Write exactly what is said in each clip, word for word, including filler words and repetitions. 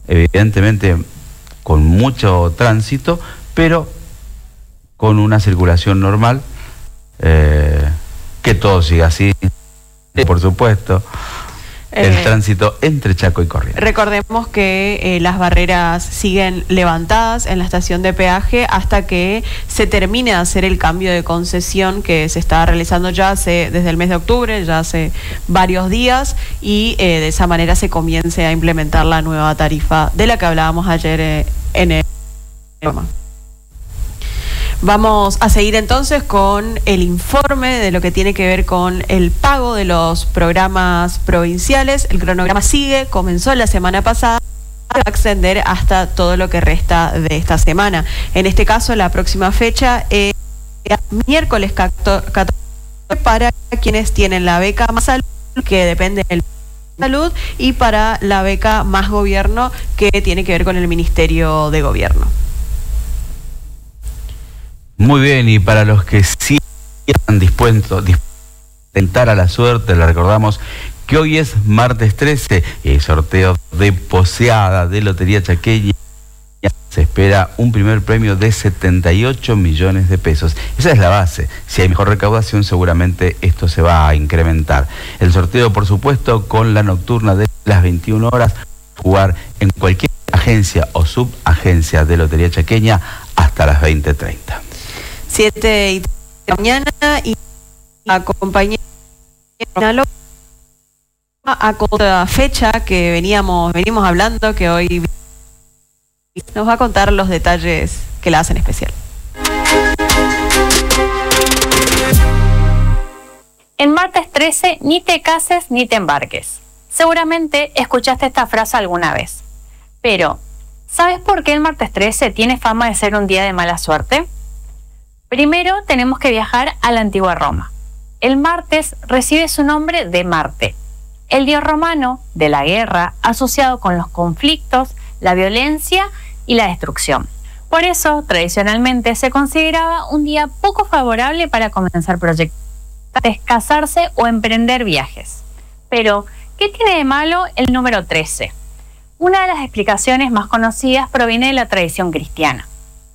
evidentemente con mucho tránsito, pero con una circulación normal, eh, que todo siga así, por supuesto. El eh, tránsito entre Chaco y Corrientes. Recordemos que eh, las barreras siguen levantadas en la estación de peaje hasta que se termine de hacer el cambio de concesión que se está realizando ya hace, desde el mes de octubre, ya hace varios días, y eh, de esa manera se comience a implementar la nueva tarifa de la que hablábamos ayer eh, en el programa. Vamos a seguir entonces con el informe de lo que tiene que ver con el pago de los programas provinciales. El cronograma sigue, comenzó la semana pasada, va a extender hasta todo lo que resta de esta semana. En este caso, la próxima fecha es miércoles catorce para quienes tienen la beca Más Salud, que depende del Salud, y para la beca Más Gobierno, que tiene que ver con el Ministerio de Gobierno. Muy bien, y para los que sí están dispuestos a tentar a la suerte, le recordamos que hoy es martes trece y el sorteo de poseada de Lotería Chaqueña. Se espera un primer premio de setenta y ocho millones de pesos. Esa es la base. Si hay mejor recaudación, seguramente esto se va a incrementar. El sorteo, por supuesto, con la nocturna de las veintiuna horas, jugar en cualquier agencia o subagencia de Lotería Chaqueña hasta las veinte treinta. siete y treinta de la mañana, y acompañamos a otra fecha que veníamos venimos hablando, que hoy nos va a contar los detalles que la hacen especial. En martes trece, ni te cases ni te embarques. Seguramente escuchaste esta frase alguna vez. Pero, ¿sabes por qué el martes trece tiene fama de ser un día de mala suerte? Primero tenemos que viajar a la antigua Roma. El martes recibe su nombre de Marte, el dios romano de la guerra, asociado con los conflictos, la violencia y la destrucción. Por eso, tradicionalmente, se consideraba un día poco favorable para comenzar proyectos, casarse o emprender viajes. Pero, ¿qué tiene de malo el número trece? Una de las explicaciones más conocidas proviene de la tradición cristiana.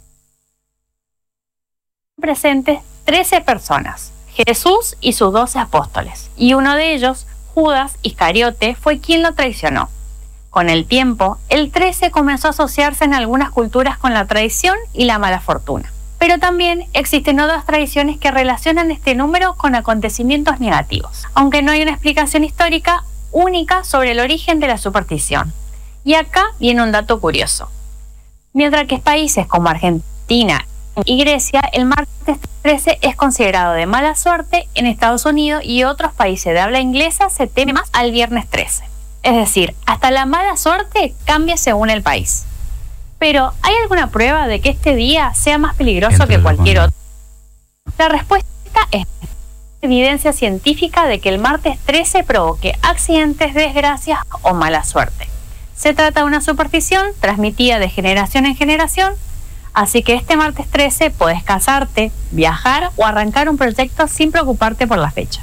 Presentes trece personas, Jesús y sus doce apóstoles, y uno de ellos, Judas Iscariote, fue quien lo traicionó. Con el tiempo, el trece comenzó a asociarse en algunas culturas con la traición y la mala fortuna. Pero también existen otras tradiciones que relacionan este número con acontecimientos negativos, aunque no hay una explicación histórica única sobre el origen de la superstición. Y acá viene un dato curioso. Mientras que en países como Argentina y Grecia, el martes trece es considerado de mala suerte, en Estados Unidos y otros países de habla inglesa se teme más al viernes trece. Es decir, hasta la mala suerte cambia según el país. Pero, ¿hay alguna prueba de que este día sea más peligroso que cualquier otro? La respuesta es evidencia científica de que el martes trece provoque accidentes, desgracias o mala suerte. Se trata de una superstición transmitida de generación en generación. Así que este martes trece podés casarte, viajar o arrancar un proyecto sin preocuparte por la fecha.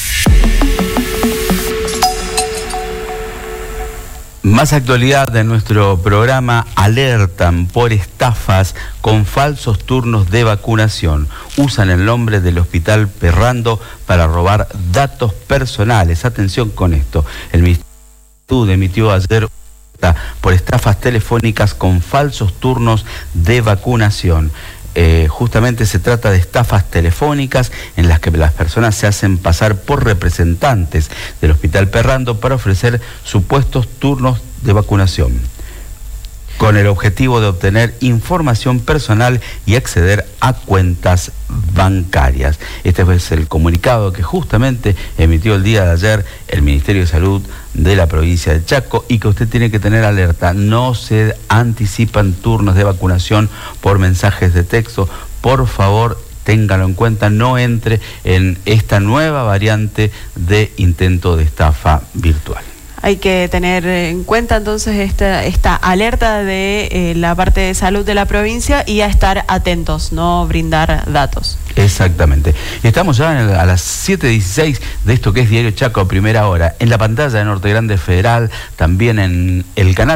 Más actualidad de nuestro programa. Alertan por estafas con falsos turnos de vacunación. Usan el nombre del Hospital Perrando para robar datos personales. Atención con esto. El Ministerio emitió ayer por estafas telefónicas con falsos turnos de vacunación. Eh, justamente se trata de estafas telefónicas en las que las personas se hacen pasar por representantes del Hospital Perrando para ofrecer supuestos turnos de vacunación, con el objetivo de obtener información personal y acceder a cuentas bancarias. Este es el comunicado que justamente emitió el día de ayer el Ministerio de Salud de la provincia de Chaco, y que usted tiene que tener alerta. No se anticipan turnos de vacunación por mensajes de texto. Por favor, téngalo en cuenta, no entre en esta nueva variante de intento de estafa virtual. Hay que tener en cuenta entonces esta, esta alerta de eh, la parte de salud de la provincia, y a estar atentos, no brindar datos. Exactamente. Estamos ya en el, a las siete dieciséis de esto que es Diario Chaco, primera hora, en la pantalla de Norte Grande Federal, también en el canal